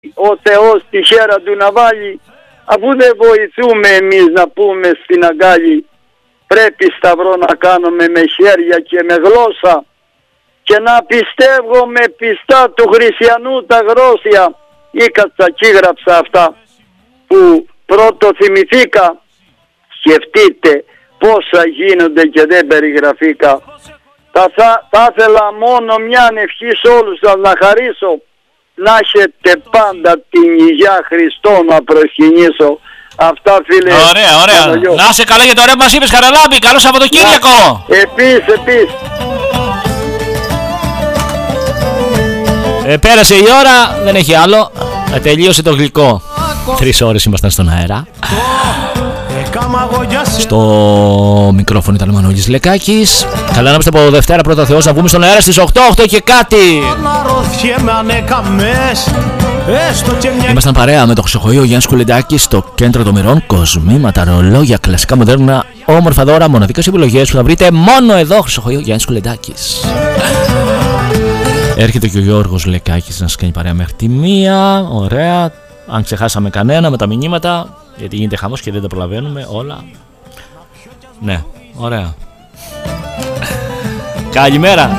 ο Θεός τη χέρα του να βάλει, αφού δεν βοηθούμε εμείς να πούμε στην αγκάλι, πρέπει σταυρό να κάνουμε με χέρια και με γλώσσα και να πιστεύουμε πιστά του χριστιανού τα γρόσια. Ήκατσα και γράψα αυτά που πρώτο θυμηθήκα. Σκεφτείτε πόσα γίνονται και δεν περιγραφήκα. Θα ήθελα μόνο μια ευχή σε όλους σας να χαρίσω, να έχετε πάντα την υγεία Χριστό να προσκυνήσω. Αυτά, φίλε. Ωραία, ωραία. Να είσαι καλά για το ωραίο που μας είπες, Χαραλάμπη. Καλό Σαββατοκύριακο. Επίσης. Πέρασε η ώρα, δεν έχει άλλο. Τελείωσε το γλυκό. 3 ώρες ήμασταν στον αέρα. Στο μικρόφωνο ήταν ο Μανώλης Λεκάκης. Καλά να είμαστε από Δευτέρα πρώτα Θεός να βγούμε στον αέρα στις 8 και κάτι. Ήμασταν παρέα με το Χρυσοχοείο Γιάννης Κουλεντάκης στο κέντρο των μοιρών. Κοσμήματα, ρολόγια, κλασικά μοντέρνα, όμορφα δώρα, μοναδικές επιλογές που θα βρείτε μόνο εδώ. Χρυσοχοείο Γιάννης Κουλεντάκης. Έρχεται και ο Γιώργος Λεκάκης να σας κάνει παρέα μέχρι τη 1. Ωραία. Αν ξεχάσαμε κανένα με τα μηνύματα, γιατί γίνεται χαμός και δεν τα προλαβαίνουμε όλα. Ναι, ωραία. Καλημέρα.